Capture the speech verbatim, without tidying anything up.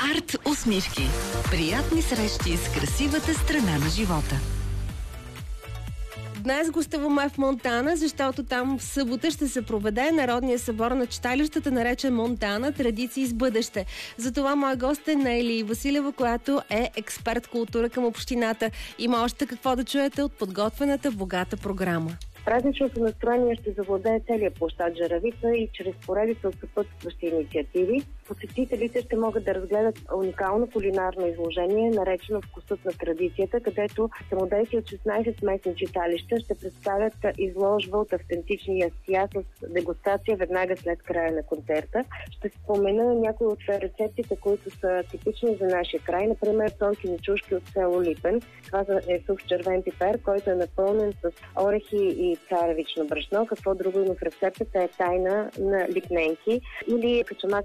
Арт усмивки. Приятни срещи с красивата страна на живота. Днес гостуваме в Монтана, защото там в събота ще се проведе Народния събор на читалищата, наречен Монтана традиции с бъдеще. Затова моя гост е Нели Василева, която е експерт култура към общината. Има още какво да чуете от подготвената богата програма. Празничното настроение ще завладее целия площад Жаравица и чрез поредица от съпътстващи инициативи посетителите ще могат да разгледат уникално кулинарно изложение, наречено Вкусът на традицията, където самодейци от шестнайсет местни читалища ще представят изложба от автентични ястия с дегустация веднага след края на концерта. Ще спомена някои от рецептите, които са типични за нашия край, например тонкини чушки от село Липен. Това е сух червен пипер, който е напълнен с орехи и царевично брашно. Какво друго има в рецептата е тайна на ликненки, или качамак